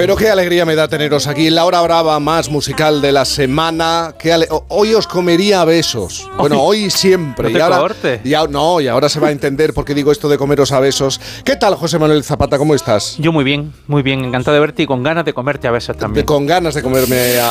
Pero qué alegría me da teneros aquí, la hora brava más musical de la semana. Hoy os comería a besos. Bueno, hoy siempre. No te y ahora se va a entender por qué digo esto de comeros a besos. ¿Qué tal, José Manuel Zapata? ¿Cómo estás? Yo muy bien, encantado de verte y con ganas de comerte a besos también. Con ganas de comerme